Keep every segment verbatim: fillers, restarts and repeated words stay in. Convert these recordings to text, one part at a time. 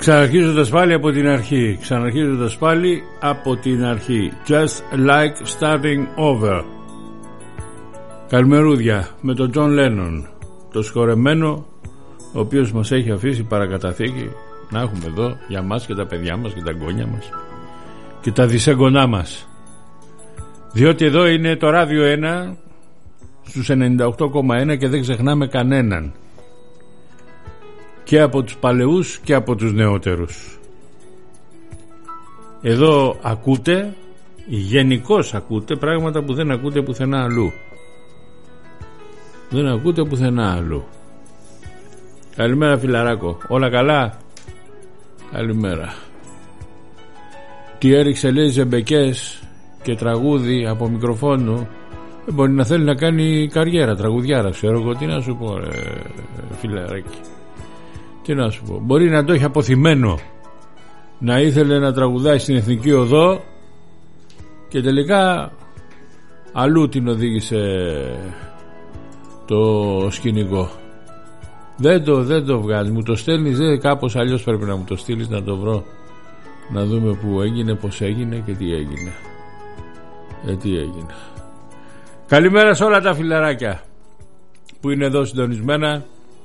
Ξαναρχίζοντας πάλι από την αρχή. Ξαναρχίζοντας πάλι από την αρχή. Just like starting over. Καλημερούδια με τον Τζον Λένον, το σχορεμένο, ο οποίος μας έχει αφήσει παρακαταθήκη να έχουμε εδώ για μας και τα παιδιά μας και τα εγγόνια μας και τα δισέγγονά μας. Διότι εδώ είναι το Ράδιο ένα στους ενενήντα οκτώ κόμμα ένα και δεν ξεχνάμε κανέναν, και από τους παλαιούς και από τους νεότερους. Εδώ ακούτε, γενικώς ακούτε πράγματα που δεν ακούτε πουθενά αλλού. Δεν ακούτε πουθενά αλλού. Καλημέρα φιλαράκο, όλα καλά? Καλημέρα. Τι έριξε λέει ζεμπεκές και τραγούδι από μικροφόνο. ε, Μπορεί να θέλει να κάνει καριέρα τραγουδιάρα, ξέρω εγώ. Τι να σου πω ρε, φιλαράκι, τι να σου πω. Μπορεί να το έχει αποθυμένο, να ήθελε να τραγουδάει στην Εθνική Οδό και τελικά αλλού την οδήγησε το σκηνικό. Δεν το, δεν το βγάζει. Μου το στέλνεις, δε, κάπως αλλιώς πρέπει να μου το στείλεις να το βρω, να δούμε που έγινε, πως έγινε και τι έγινε. Ε, τι έγινε. Καλημέρα σε όλα τα φιλαράκια που είναι εδώ συντονισμένα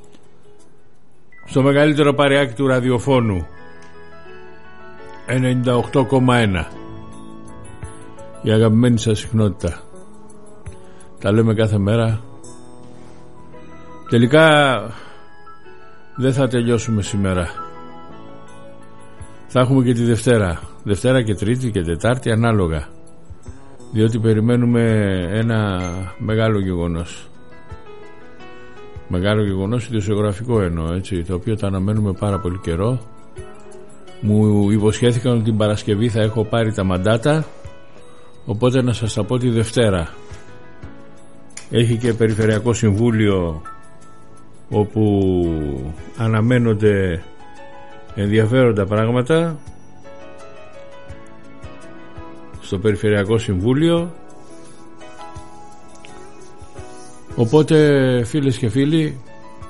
στο μεγαλύτερο παρεάκι του ραδιοφώνου, ενενήντα οκτώ κόμμα ένα, η αγαπημένη σας συχνότητα. Τα λέμε κάθε μέρα. Τελικά δεν θα τελειώσουμε σήμερα. Θα έχουμε και τη Δευτέρα. Δευτέρα και Τρίτη και Τετάρτη ανάλογα. Διότι περιμένουμε ένα μεγάλο γεγονός. Μεγάλο γεγονός ιδιοσιογραφικό εννοώ, έτσι, το οποίο το αναμένουμε πάρα πολύ καιρό. Μου υποσχέθηκαν ότι την Παρασκευή θα έχω πάρει τα μαντάτα, οπότε να σας τα πω τη Δευτέρα. Έχει και Περιφερειακό Συμβούλιο όπου αναμένονται ενδιαφέροντα πράγματα στο Περιφερειακό Συμβούλιο, οπότε φίλες και φίλοι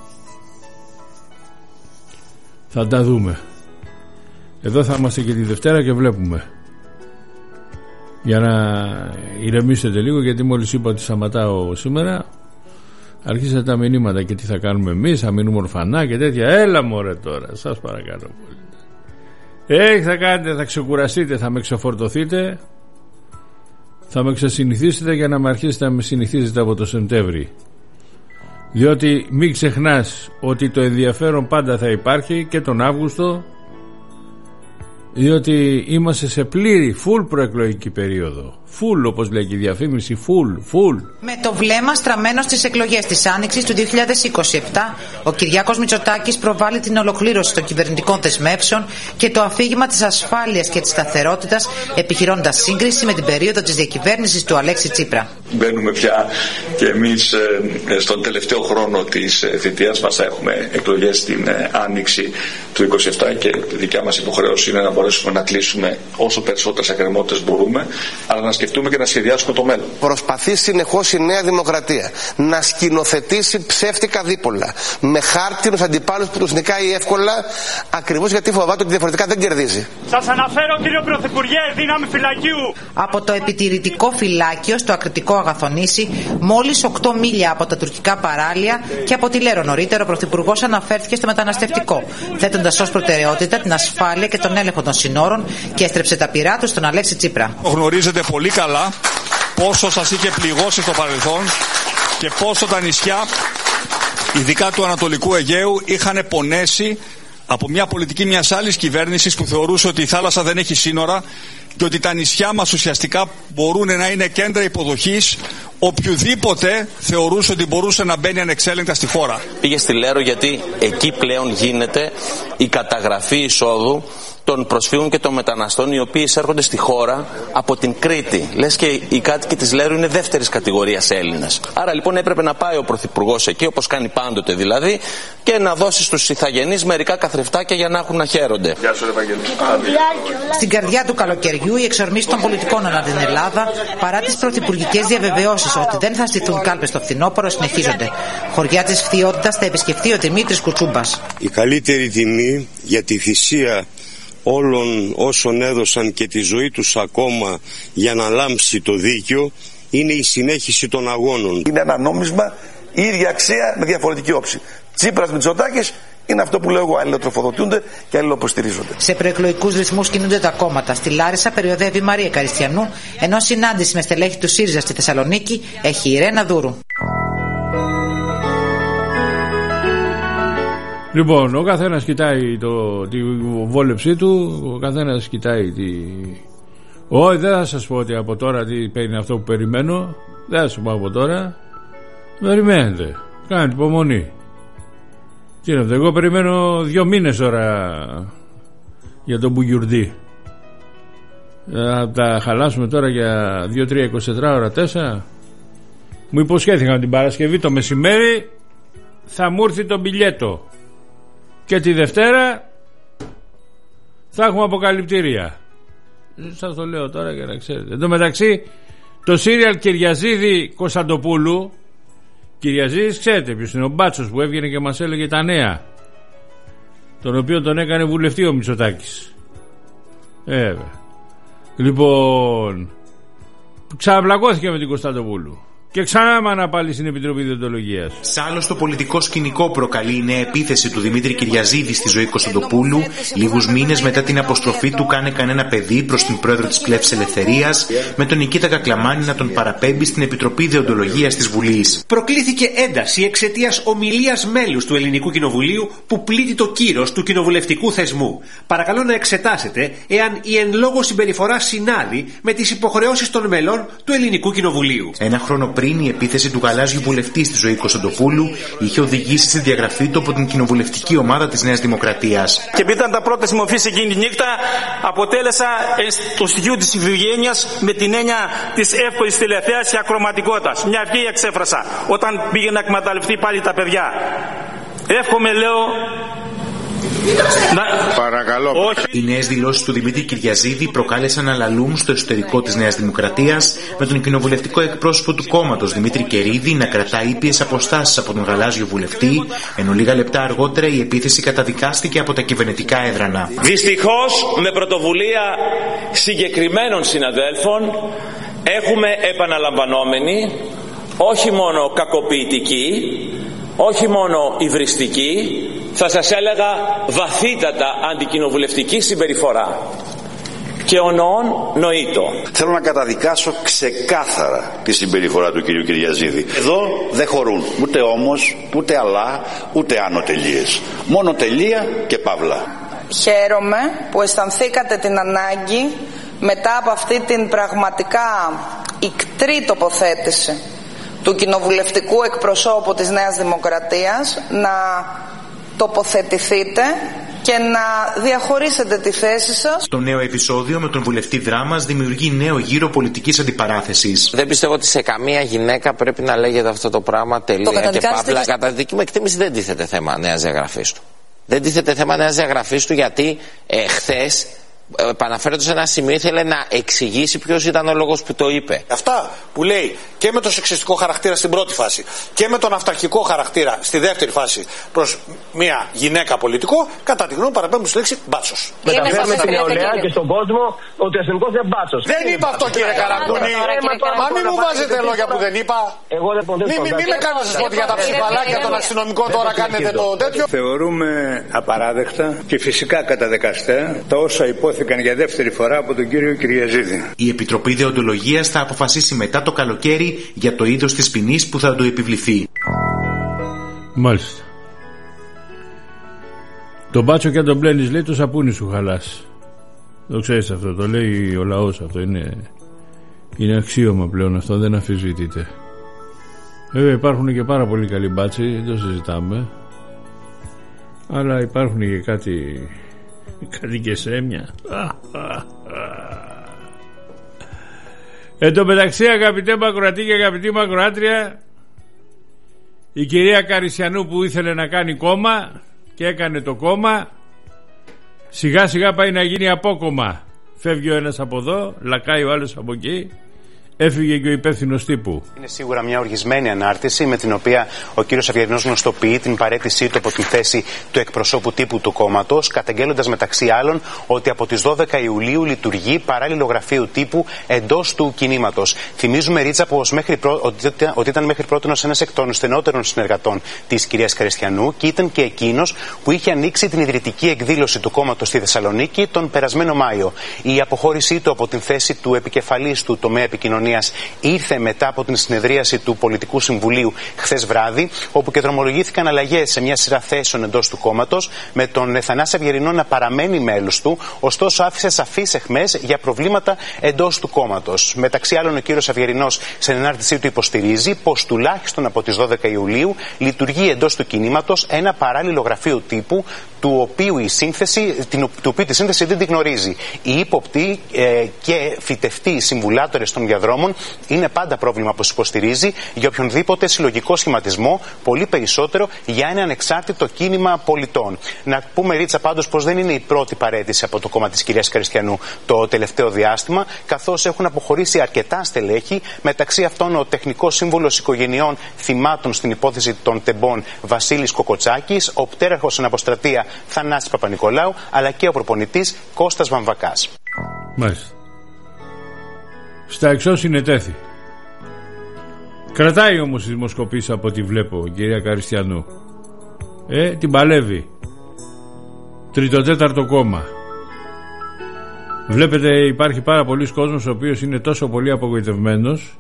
θα τα δούμε. Εδώ θα είμαστε και τη Δευτέρα και βλέπουμε, για να ηρεμήσετε λίγο, γιατί μόλις είπα ότι σταματάω σήμερα αρχίσατε τα μηνύματα και τι θα κάνουμε εμείς, θα μείνουμε ορφανά και τέτοια. Έλα μωρέ τώρα, σας παρακαλώ πολύ. Ε, θα κάνετε, θα ξεκουραστείτε, θα με ξεφορτωθείτε, θα με ξεσυνηθίσετε για να με αρχίσετε να με συνηθίζετε από το Σεπτέμβρη. Διότι μην ξεχνάς ότι το ενδιαφέρον πάντα θα υπάρχει και τον Αύγουστο, διότι είμαστε σε πλήρη full προεκλογική περίοδο. Full, όπως λέει και η διαφήμιση, full, full. Με το βλέμμα στραμμένο στις εκλογές της Άνοιξης του δύο χιλιάδες είκοσι επτά, ο Κυριάκος Μητσοτάκης προβάλλει την ολοκλήρωση των κυβερνητικών δεσμεύσεων και το αφήγημα της ασφάλειας και της σταθερότητας, επιχειρώντας σύγκριση με την περίοδο της διακυβέρνησης του Αλέξη Τσίπρα. Μπαίνουμε πια και εμείς στον τελευταίο χρόνο της θητείας μας. Θα έχουμε εκλογές την Άνοιξη του είκοσι επτά και η δικιά μας υποχρέωση είναι να μπορέσουμε να κλείσουμε όσο περισσότερες εκκρεμότητες μπορούμε, αλλά να σκεφτούμε και να σχεδιάσουμε το μέλλον. Προσπαθεί συνεχώς η Νέα Δημοκρατία να σκηνοθετήσει ψεύτικα δίπολα με χάρτινους αντιπάλους που τους νικάει εύκολα, ακριβώς γιατί φοβάται ότι διαφορετικά δεν κερδίζει. Σας αναφέρω, κύριο Πρωθυπουργέ, δύναμη φυλακίου. Από το επιτηρητικό φυλάκιο στο ακριτικό Αγαθονήσι, μόλις οκτώ μίλια από τα τουρκικά παράλια, και από τη Λέρο νωρίτερα, ο Πρωθυπουργός αναφέρθηκε στο μεταναστευτικό, θέτοντας ως προτεραιότητα την ασφάλεια και τον έλεγχο των συνόρων και έστρεψε τα πυρά του στον Αλέξη Τσίπρα. Γνωρίζετε πολύ καλά πόσο σας είχε πληγώσει στο παρελθόν και πόσο τα νησιά, ειδικά του Ανατολικού Αιγαίου, είχαν πονέσει από μια πολιτική μιας άλλης κυβέρνησης που θεωρούσε ότι η θάλασσα δεν έχει σύνορα και ότι τα νησιά μας ουσιαστικά μπορούν να είναι κέντρα υποδοχής οποιουδήποτε θεωρούσε ότι μπορούσε να μπαίνει ανεξέλεγκτα στη χώρα. Πήγε στη Λέρο γιατί εκεί πλέον γίνεται η καταγραφή εισόδου των προσφύγων και των μεταναστών, οι οποίοι εισέρχονται στη χώρα από την Κρήτη. Λες και οι κάτοικοι της Λέρου είναι δεύτερης κατηγορίας Έλληνες. Άρα λοιπόν έπρεπε να πάει ο Πρωθυπουργός εκεί, όπως κάνει πάντοτε δηλαδή, και να δώσει στους ηθαγενείς μερικά καθρεφτάκια για να έχουν να χαίρονται. Στην καρδιά του καλοκαιριού Υπουργείου η εξορμήση των πολιτικών ανά την Ελλάδα, παρά τις πρωθυπουργικές διαβεβαιώσεις ότι δεν θα στηθούν κάλπες στο φθινόπωρο, συνεχίζονται. Χωριά της Φθιότητας θα επισκεφτεί ο Δημήτρης Κουτσούμπας. Η καλύτερη τιμή για τη θυσία όλων όσων έδωσαν και τη ζωή τους ακόμα για να λάμψει το δίκαιο είναι η συνέχιση των αγώνων. Είναι ένα νόμισμα, η ίδια αξία με διαφορετική όψη. Τσίπρας Μητσοτάκης είναι αυτό που λέω εγώ, αλληλοτροφοδοτούνται και αλληλοποστηρίζονται. Σε προεκλογικούς ρυθμούς κινούνται τα κόμματα. Στη Λάρισα περιοδεύει η Μαρία Καριστιανού, ενώ συνάντηση με στελέχη του ΣΥΡΙΖΑ στη Θεσσαλονίκη έχει η Ρένα Δούρου. Λοιπόν, ο καθένας κοιτάει το, τη βόλεψή του, ο καθένας κοιτάει τη... Όχι, δεν θα σας πω ότι από τώρα τι παίρνει αυτό που περιμένω. Δεν θα σας πω από τώρα. Περιμένετε, κάνετε υπομονή. Τι είναι αυτό, εγώ περιμένω δύο μήνες τώρα για τον Μπουγιουρντή. Θα τα χαλάσουμε τώρα για δύο, τρία, είκοσι τέσσερα ώρα, τέσσερα. Μου υποσχέθηκαν την Παρασκευή το μεσημέρι θα μου έρθει το μπιλιέτο. Και τη Δευτέρα θα έχουμε αποκαλυπτήρια. Σας το λέω τώρα για να ξέρετε. Εν τω μεταξύ το σύριαλ Κυριαζίδη Κωνσταντοπούλου, Κυριαζίδης ξέρετε ποιος είναι, ο μπάτσος που έβγαινε και μας έλεγε τα νέα, τον οποίο τον έκανε βουλευτή ο Μητσοτάκης. Ε, λοιπόν, ξαναπλακώθηκε με την Κωνσταντοπούλου και ξανά έμανα πάλι στην Επιτροπή Διοντολογίας. Σ' άλλο στο πολιτικό σκηνικό προκαλεί η νέα επίθεση του Δημήτρη Κυριαζίδη στη ζωή Κωνσταντοπούλου, λίγους μήνες μετά την αποστροφή του «Κάνε κανένα παιδί» προς την πρόεδρο της Πλεύσης Ελευθερίας, με τον Νικήτα Κακλαμάνη να τον παραπέμπει στην Επιτροπή Διοντολογίας της Βουλής. Προκλήθηκε ένταση εξαιτίας ομιλίας μέλους του Ελληνικού Κοινοβουλίου που πλήττει το κύρος του κοινοβουλευτικού θεσμού. Παρακαλώ να εξετάσετε εάν η εν λόγω συμπεριφορά συνάδει με τις υποχρεώσεις των μελών του Ελληνικού Κοινοβουλίου. Ένα χρόνο πριν, η επίθεση του γαλάζιου βουλευτή στη ζωή Κωνσταντοπούλου είχε οδηγήσει στη διαγραφή του από την κοινοβουλευτική ομάδα της Νέας Δημοκρατίας. Και επειδή ήταν τα πρώτα συμμορφής εκείνη τη νύχτα, αποτέλεσα το στοιχείο της ηθαγένειας με την έννοια της εύκολης τηλεθέασης και ακροματικότητας. Μια ευχή εξέφρασα όταν πήγε να εκμεταλλευτεί πάλι τα παιδιά. Εύχομαι, λέω. Να... Παρακαλώ. Όχι. Οι νέες δηλώσεις του Δημήτρη Κυριαζίδη προκάλεσαν αλαλούμ στο εσωτερικό της Νέας Δημοκρατίας, με τον κοινοβουλευτικό εκπρόσωπο του κόμματος Δημήτρη Κερίδη να κρατά ήπιες αποστάσεις από τον γαλάζιο βουλευτή, ενώ λίγα λεπτά αργότερα η επίθεση καταδικάστηκε από τα κυβερνητικά έδρανα. Δυστυχώς, με πρωτοβουλία συγκεκριμένων συναδέλφων, έχουμε επαναλαμβανόμενη, όχι μόνο κακοποιητική, όχι μόνο υβριστική, θα σας έλεγα βαθύτατα αντικοινοβουλευτική συμπεριφορά. Και ο νοών νοήτο. Θέλω να καταδικάσω ξεκάθαρα τη συμπεριφορά του κυρίου Κυριαζίδη. Εδώ δεν χωρούν ούτε όμως, ούτε αλλά, ούτε άνω τελείες. Μόνο τελεία και παύλα. Χαίρομαι που αισθανθήκατε την ανάγκη μετά από αυτή την πραγματικά ικτρή τοποθέτηση του κοινοβουλευτικού εκπροσώπου της Νέας Δημοκρατίας να τοποθετηθείτε και να διαχωρίσετε τη θέση σας. Το νέο επεισόδιο με τον βουλευτή Δράμας δημιουργεί νέο γύρο πολιτικής αντιπαράθεσης. Δεν πιστεύω ότι σε καμία γυναίκα πρέπει να λέγεται αυτό το πράγμα τελεία και παύλα. Κατά τη δική μου εκτίμηση δεν τίθεται θέμα νέας διαγραφής του. Δεν τίθεται θέμα νέας διαγραφής του γιατί ε, χθες επαναφέροντας σε ένα σημείο ήθελε να εξηγήσει ποιος ήταν ο λόγος που το είπε. Αυτά που λέει και με το σεξιστικό χαρακτήρα στην πρώτη φάση και με τον αυταρχικό χαρακτήρα στη δεύτερη φάση προς μια γυναίκα πολιτικό, κατά τη γνώμη μου παραπέμπουν στη λέξη μπάτσος. Μεταφέρουμε στην νεολαία και στον κόσμο ότι ο αστυνομικός είναι μπάτσος. Δεν είπα αυτό, κύριε Καραγκούνη. Μα μην μου βάζετε λόγια που δεν είπα. Εγώ δεν Μην με κάνετε να σας πω για τα ψυχαλάκια των αστυνομικών τώρα κάνετε το τέτοιο. Θεωρούμε απαράδεκτα και φυσικά καταδικαστέα τα όσα υπόθηκαν για δεύτερη φορά από τον κύριο Κυριαζίδη. Η Επιτροπή Δεοντολογίας θα αποφασίσει μετά το καλοκαίρι για το είδος της ποινής που θα του επιβληθεί. Μάλιστα. Τον μπάτσο και αν τον πλένεις, λέει, το σαπούνι σου χαλάς. Το ξέρεις αυτό, το λέει ο λαός αυτό. Είναι, είναι αξίωμα πλέον αυτό, δεν αμφισβητείται. Βέβαια υπάρχουν και πάρα πολύ καλοί μπάτσοι, δεν το συζητάμε. Αλλά υπάρχουν και κάτι... κάτι και σέμια. Εν τω μεταξύ, αγαπητέ Μακροατή και αγαπητή Μακροάτρια, η κυρία Καριστιανού που ήθελε να κάνει κόμμα και έκανε το κόμμα, σιγά σιγά πάει να γίνει απόκομμα. Φεύγει ο ένας από εδώ, λακάει ο άλλος από εκεί. Έφυγε και ο υπεύθυνος τύπου. Είναι σίγουρα μια οργισμένη ανάρτηση με την οποία ο κύριος Αυγερινός γνωστοποιεί την παραίτησή του από τη θέση του εκπροσώπου τύπου του κόμματος, καταγγέλλοντας μεταξύ άλλων ότι από τις δώδεκα Ιουλίου λειτουργεί παράλληλο γραφείο τύπου εντός του κινήματος. Θυμίζουμε, Ρίτσα, πως μέχρι προ... ότι ήταν μέχρι πρότινος ένας εκ των στενότερων συνεργατών της κυρίας Καριστιανού και ήταν και εκείνος που είχε ανοίξει την ιδρυτική εκδήλωση του κόμματος στη Θεσσαλονίκη τον περασμένο Μάιο. Η αποχώρησή του από την θέση του επικεφαλής του τομέα επικοινωνίας ήρθε μετά από την συνεδρίαση του Πολιτικού Συμβουλίου χθες βράδυ, όπου και δρομολογήθηκαν αλλαγές σε μια σειρά θέσεων εντός του κόμματος, με τον Θανάση Αυγερινό να παραμένει μέλος του, ωστόσο άφησε σαφείς αιχμές για προβλήματα εντός του κόμματος. Μεταξύ άλλων, ο κύριος Αυγερινός σε ενάρτησή του υποστηρίζει πως τουλάχιστον από τις δώδεκα Ιουλίου λειτουργεί εντός του κινήματος ένα παράλληλο γραφείο τύπου, του οποίου η σύνθεση, την, του οποίου τη σύνθεση δεν τη γνωρίζει. Οι ύποπτοι ε, και φυτευτοί συμβουλάτορες των διαδρόμων είναι πάντα πρόβλημα, όπως υποστηρίζει, για οποιονδήποτε συλλογικό σχηματισμό, πολύ περισσότερο για ένα ανεξάρτητο κίνημα πολιτών. Να πούμε, Ρίτσα, πάντως, πως δεν είναι η πρώτη παραίτηση από το κόμμα της κυρίας Καριστιανού το τελευταίο διάστημα, καθώς έχουν αποχωρήσει αρκετά στελέχη, μεταξύ αυτών ο τεχνικός σύμβολος οικογενειών θυμάτων στην υπόθεση των τεμπών Βασίλης Κοκοτσάκης, ο πτέραρχος στην αποστρατεία Θανάσης Παπα-Νικολάου, αλλά και ο προπονητής Κώστας Βαμβακάς. Μάλιστα. Στα εξώς συνετέθη. Κρατάει όμως η δημοσκοπήση από ό,τι βλέπω, κυρία Καριστιανού. Ε, την παλεύει. Τριτοτέταρτο κόμμα. Βλέπετε, υπάρχει πάρα πολλοί κόσμος ο οποίος είναι τόσο πολύ απογοητευμένος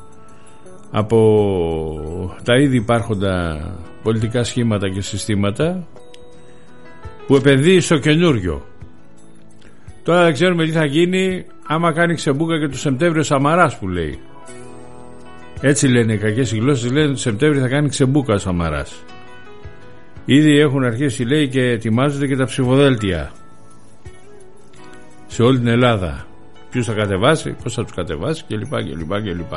από τα ήδη υπάρχοντα πολιτικά σχήματα και συστήματα, που επενδύει στο καινούριο. Τώρα δεν ξέρουμε τι θα γίνει άμα κάνει ξεμπούκα και του Σεπτέμβριο Σαμαράς, που λέει. Έτσι λένε οι κακές οι γλώσσες, λένε ότι το Σεπτέμβριο θα κάνει ξεμπούκα ο Σαμαράς. Ήδη έχουν αρχίσει, λέει, και ετοιμάζονται και τα ψηφοδέλτια σε όλη την Ελλάδα. Ποιους θα κατεβάσει, πώς θα τους κατεβάσει κλπ. κλπ, κλπ.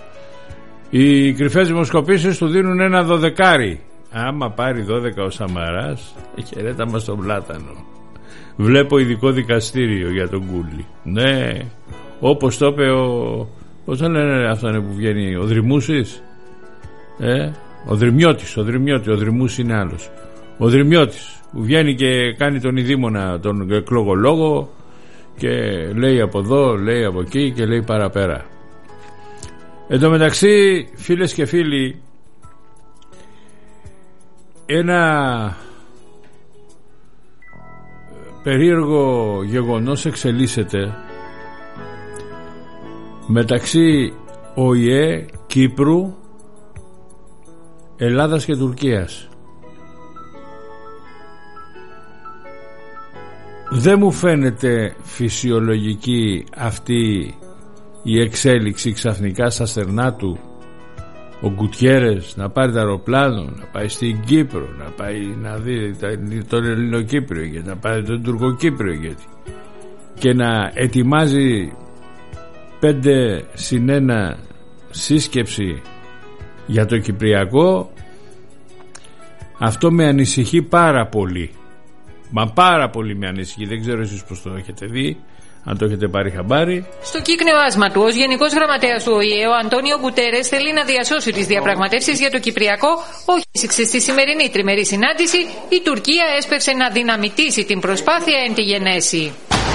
Οι κρυφές δημοσκοπήσεις του δίνουν ένα δωδεκάρι. Άμα πάρει δώδεκα ο Σαμαράς, χαιρέτα μας τον πλάτανο. Βλέπω ειδικό δικαστήριο για τον Κούλι. Ναι, όπως το είπε ο... πώς το λένε αυτό που βγαίνει, ο Δρυμούσης, ε, ο Δρυμιώτης, ο Δρυμιώτης, ο Δρυμούσης είναι άλλος. Ο Δρυμιώτης που βγαίνει και κάνει τον ειδήμονα, τον εκλογολόγο, και λέει από εδώ, λέει από εκεί και λέει παραπέρα. Εν τω μεταξύ, φίλες και φίλοι, ένα περίεργο γεγονός εξελίσσεται μεταξύ ΟΗΕ, Κύπρου, Ελλάδας και Τουρκίας. Δεν μου φαίνεται φυσιολογική αυτή η εξέλιξη ξαφνικά στα στερνά του ο Γκουτιέρες να πάρει το αεροπλάνο, να πάει στην Κύπρο, να πάει να δει τον Ελληνοκύπριο, γιατί να πάει τον Τουρκοκύπριο, γιατί και να ετοιμάζει πέντε συν ένα σύσκεψη για το Κυπριακό. Αυτό με ανησυχεί πάρα πολύ. Μα πάρα πολύ με ανησυχεί. Δεν ξέρω εσείς πώς το έχετε δει, αν το έχετε πάρει χαμπάρι. Στο κύκνιο άσμα του, ως Γενικός Γραμματέας του ΟΗΕ, ο Αντώνιο Γκουτέρες θέλει να διασώσει τις διαπραγματεύσεις για το Κυπριακό. Όχι, στη σημερινή τριμερή συνάντηση, η Τουρκία έσπευσε να δυναμητήσει την προσπάθεια εν τη γενέση.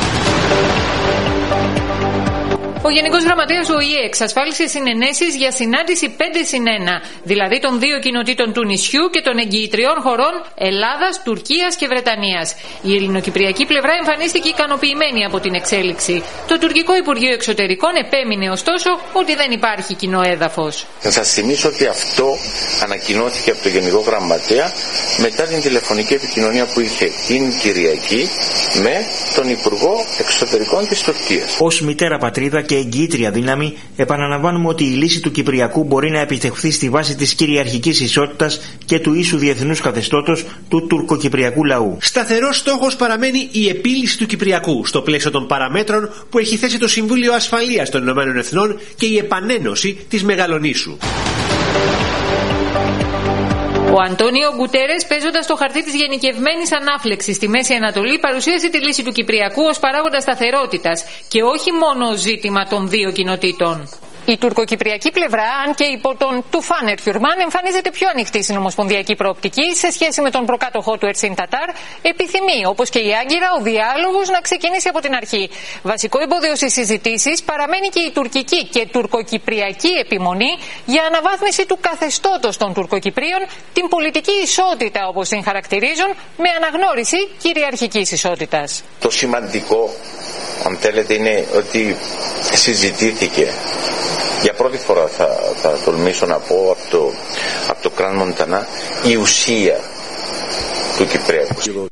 Ο Γενικός Γραμματέας του ΟΗΕ εξασφάλισε συνενέσεις για συνάντηση πέντε συν ένα, δηλαδή των δύο κοινοτήτων του νησιού και των εγγυητριών χωρών Ελλάδας, Τουρκίας και Βρετανίας. Η ελληνοκυπριακή πλευρά εμφανίστηκε ικανοποιημένη από την εξέλιξη. Το τουρκικό Υπουργείο Εξωτερικών επέμεινε ωστόσο ότι δεν υπάρχει κοινό έδαφος. Θα σας θυμίσω ότι αυτό ανακοινώθηκε από τον Γενικό Γραμματέα μετά την τηλεφωνική επικοινωνία που είχε την Κυριακή με τον Υπουργό Εξωτερικών της Τουρκίας. Ως μητέρα πατρίδα και εγκύτρια δύναμη, επαναλαμβάνουμε ότι η λύση του Κυπριακού μπορεί να επιτευχθεί στη βάση της κυριαρχικής ισότητας και του ίσου διεθνούς καθεστώτος του τουρκοκυπριακού λαού. Σταθερός στόχος παραμένει η επίλυση του Κυπριακού στο πλαίσιο των παραμέτρων που έχει θέσει το Συμβούλιο Ασφαλείας των Ηνωμένων Εθνών και η επανένωση της Μεγαλονήσου. Ο Αντώνιο Γκουτέρες, παίζοντας το χαρτί της γενικευμένης ανάφλεξης στη Μέση Ανατολή, παρουσίασε τη λύση του Κυπριακού ως παράγοντα σταθερότητας και όχι μόνο ως ζήτημα των δύο κοινοτήτων. Η τουρκοκυπριακή πλευρά, αν και υπό τον Τουφάνερ Χιουρμάν, εμφανίζεται πιο ανοιχτή στην ομοσπονδιακή προοπτική σε σχέση με τον προκάτοχό του Ερσίν Τατάρ, επιθυμεί, όπως και η Άγκυρα, ο διάλογος να ξεκινήσει από την αρχή. Βασικό εμπόδιο στις συζητήσεις παραμένει και η τουρκική και τουρκοκυπριακή επιμονή για αναβάθμιση του καθεστώτος των Τουρκοκυπρίων, την πολιτική ισότητα, όπως την χαρακτηρίζουν, με αναγνώριση κυριαρχικής ισότητας. Το σημαντικό, αν θέλετε, είναι ότι συζητήθηκε. Για πρώτη φορά θα, θα τολμήσω να πω από το, από το Κραν Μοντανά η ουσία του Κυπριακού.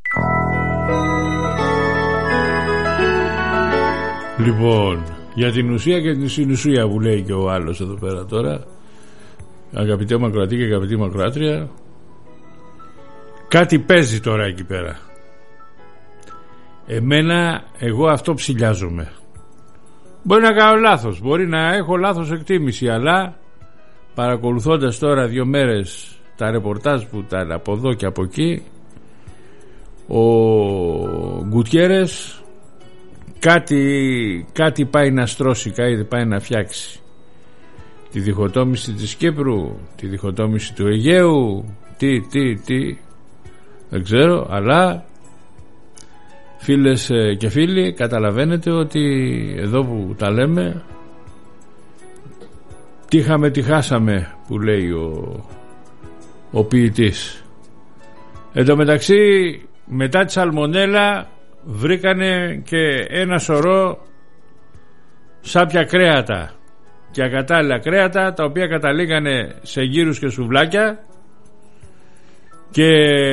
Λοιπόν, για την ουσία και την συνουσία που λέει και ο άλλος εδώ πέρα τώρα, αγαπητέ Μακροατή και αγαπητή Μακροάτρια, κάτι παίζει τώρα εκεί πέρα. Εμένα, εγώ αυτό ψηλιάζομαι. Μπορεί να κάνω λάθος, μπορεί να έχω λάθος εκτίμηση, αλλά παρακολουθώντας τώρα δύο μέρες τα ρεπορτάζ που ήταν από εδώ και από εκεί, ο Γκουτιέρες κάτι, κάτι πάει να στρώσει, κάτι πάει να φτιάξει. Τη διχοτόμηση της Κύπρου, τη διχοτόμηση του Αιγαίου, τι, τι, τι, δεν ξέρω, αλλά φίλες και φίλοι, καταλαβαίνετε ότι εδώ που τα λέμε, τι είχαμε τι χάσαμε, που λέει ο, ο ποιητής. Εν τω μεταξύ, μετά τη σαλμονέλα βρήκανε και ένα σωρό σάπια κρέατα και ακατάλληλα κρέατα, τα οποία καταλήγανε σε γύρους και σουβλάκια και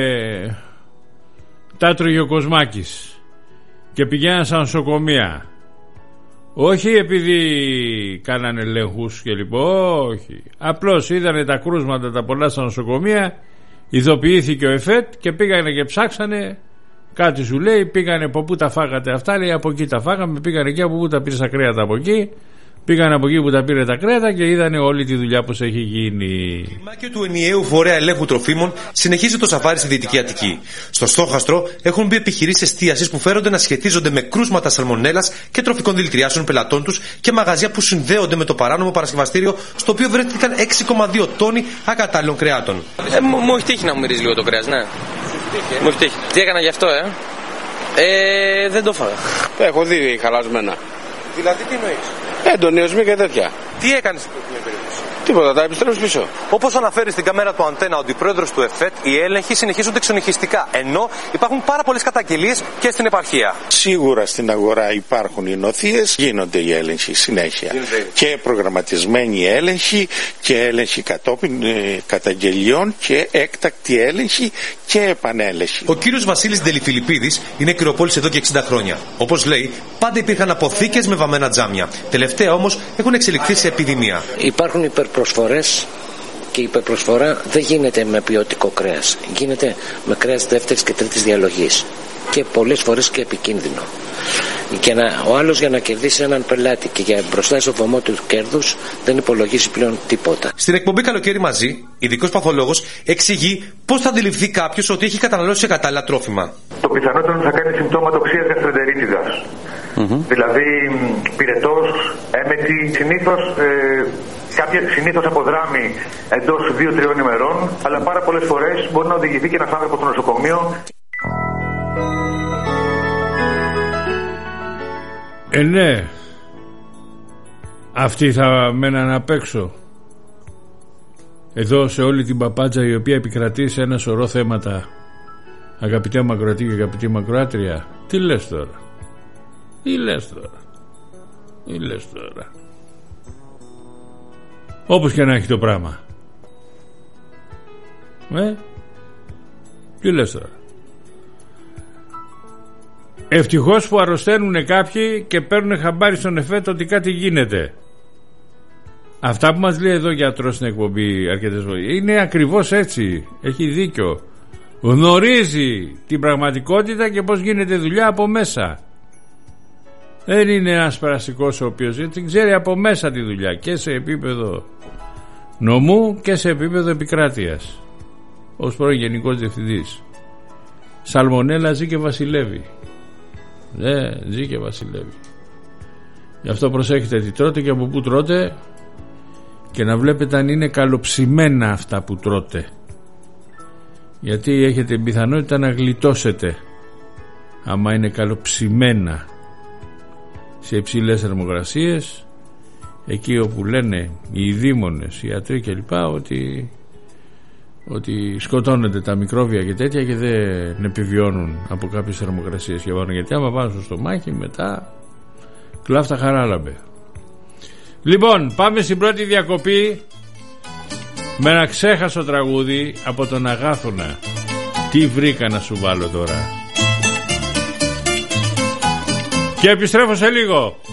τα τρώγε ο Κοσμάκης και πηγαίναν στα νοσοκομεία, όχι επειδή κάνανε ελέγχους και λοιπόν, όχι, απλώς είδανε τα κρούσματα τα πολλά στα νοσοκομεία, ειδοποιήθηκε ο ΕΦΕΤ και πήγανε και ψάξανε. Κάτι σου λέει, πήγανε από πού τα φάγατε αυτά, λέει από εκεί τα φάγαμε, πήγανε εκεί από πού τα πήρε τα κρέατα από εκεί, πήγανε από εκεί που τα πήρε τα κρέατα και είδανε όλη τη δουλειά που έχει γίνει. Η μάκιο του ενιαίου φορέα ελέγχου τροφίμων συνεχίζει το σαφάρι στη Δυτική Αττική. Στο στόχαστρο έχουν μπει επιχειρήσεις εστίασης που φέρονται να σχετίζονται με κρούσματα σαλμονέλας και τροφικών δηλητηριάσεων πελατών τους και μαγαζιά που συνδέονται με το παράνομο παρασκευαστήριο, στο οποίο βρέθηκαν έξι κόμμα δύο τόνοι ακατάλληλων κρεάτων. Ε, μου, μου έχει τύχει να μου μυρίζει λίγο το κρέας, ναι. Μου έχει τύχει. Τι έκανα γι' αυτό, ε. ε δεν το φάγα. Έχω δει χαλασμένα. Δηλαδή τι εννοείς? Εντονιασμοί και τέτοια. Τι έκανες στην προκειμένη περίπτωση? Τίποτα, τα επιστρέψεις πίσω. Όπως αναφέρει στην κάμερα του Αντένα ο αντιπρόεδρος του ΕΦΕΤ, οι έλεγχοι συνεχίζονται εξονυχιστικά, ενώ υπάρχουν πάρα πολλές καταγγελίες και στην επαρχία. Σίγουρα στην αγορά υπάρχουν οι νοθείες, γίνονται οι έλεγχοι συνέχεια. Γίνεται. Και προγραμματισμένοι έλεγχοι και έλεγχοι κατόπιν ε, καταγγελιών και έκτακτη έλεγχη και επανέλεγχη. Ο κύριος Βασίλης Ντελιφιλιππίδης είναι κρυοπόλης εδώ και εξήντα χρόνια. Όπως λέει, πάντα υπήρχαν αποθήκες με βαμμένα τζάμια. Τελευταία όμως έχουν εξελιχθεί σε επιδημία. Υπάρχουν υπερπροσφορές και η υπερπροσφορά δεν γίνεται με ποιοτικό κρέας. Γίνεται με κρέας δεύτερης και τρίτης διαλογής. Και πολλές φορές και επικίνδυνο. Και να, ο άλλος για να κερδίσει έναν πελάτη και για μπροστά στο βωμό του κέρδους δεν υπολογίζει πλέον τίποτα. Στην εκπομπή Καλοκαίρι Μαζί, ειδικός παθολόγος εξηγεί πώς θα αντιληφθεί κάποιος ότι έχει καταναλώσει κατάλληλα τρόφιμα. Το πιθανότερο θα κάνει συμπτώματα οξείας γαστροεντερίτιδας. Mm-hmm. Δηλαδή πυρετός, έμετη, συνήθως, ε, κάποια, συνήθως αποδράμει εντός δύο τριών ημερών, αλλά πάρα πολλές φορές μπορεί να οδηγηθεί και ένας άνθρωπος στο νοσοκομείο. Ε, ναι. Αυτοί θα μέναν απ' έξω. Εδώ σε όλη την παπάτζα η οποία επικρατεί σε ένα σωρό θέματα. Αγαπητέ Μακροατή και αγαπητή Μακροάτρια, τι λες τώρα? Τι λες τώρα? Τι λες τώρα? Όπως και να έχει το πράγμα. Ε? Τι λες τώρα? Ευτυχώς που αρρωσταίνουν κάποιοι και παίρνουν χαμπάρι στον ΕΦΕΤ ότι κάτι γίνεται. Αυτά που μας λέει εδώ γιατρός στην εκπομπή αρκετές φορές είναι ακριβώς έτσι. Έχει δίκιο. Γνωρίζει την πραγματικότητα και πώς γίνεται δουλειά από μέσα. Δεν είναι ένας περαστικός ο οποίος την ξέρει από μέσα τη δουλειά και σε επίπεδο νομού και σε επίπεδο επικράτειας. ως πρώην Γενικός Διευθυντής. Σαλμονέλα ζει και βασιλεύει. Ναι, ζει και βασιλεύει. Γι' αυτό προσέχετε τι τρώτε και από πού τρώτε, και να βλέπετε αν είναι καλοψημένα αυτά που τρώτε, γιατί έχετε πιθανότητα να γλιτώσετε άμα είναι καλοψημένα σε υψηλές θερμοκρασίες, εκεί όπου λένε οι δήμονες, οι ιατροί κλπ, ότι, ότι σκοτώνονται τα μικρόβια και τέτοια και δεν επιβιώνουν από κάποιες θερμοκρασίες και πάνω, γιατί άμα πάνε στο στομάχι μετά κλάφτα χαράλαμπε. Λοιπόν, πάμε στην πρώτη διακοπή με ένα ξέχαστο τραγούδι από τον Αγάθωνα. Τι βρήκα να σου βάλω τώρα. Και επιστρέφω σε λίγο.